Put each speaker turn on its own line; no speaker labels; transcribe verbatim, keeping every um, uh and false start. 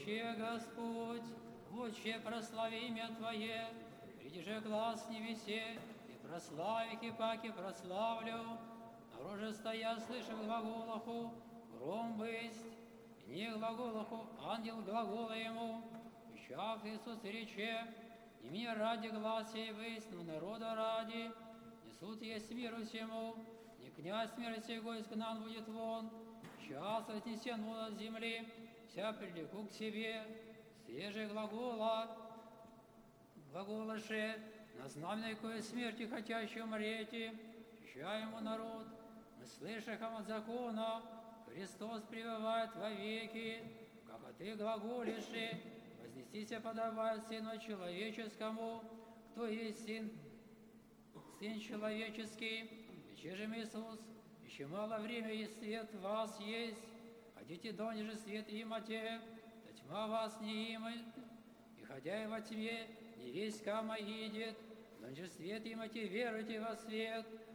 Отче Господь, Отче, прослави имя Твое, приди же глаз небесе, и прославики, паки прославлю. Нароже стоя, слышав глаголоху, гром бысть, и не глаголоху, ангел глагола ему, ищав Иисус и рече, не мне ради глаз сей бысть, но народа ради, несут есть миру всему, не князь мира сего изгнан будет вон, час вознесен вон от земли, вся прилеку к себе, свежий глагола, глаголаше, на знаменной кое смерти хотящий умрети, ища ему народ, мы слышахом от закона, Христос пребывает во веки, как и ты глаголишь, вознестися подобает Сыну Человеческому, кто есть Сын, Сын Человеческий, и чежем Иисус, еще мало время и свет в вас есть, ходите дониже свет имате, да тьма вас не имает, и ходя и во тьме, не весь кама идет, дониже свет имате, веруйте во свет,